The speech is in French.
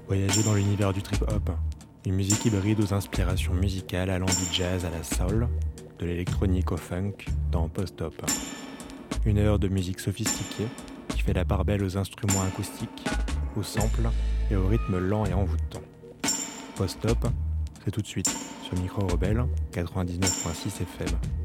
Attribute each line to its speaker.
Speaker 1: Voyager dans l'univers du trip-hop, une musique hybride aux inspirations musicales allant du jazz à la soul, de l'électronique au funk, dans Post-Op. Une heure de musique sophistiquée qui fait la part belle aux instruments acoustiques, aux samples et au rythme lent et envoûtant. Post-Op, c'est tout de suite sur Micro Rebelle 99.6 FM.